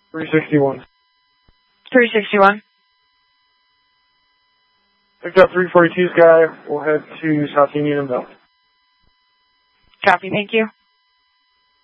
361. 361. Picked up 342 Sky. We'll head to South Union and Bell. Copy, thank you.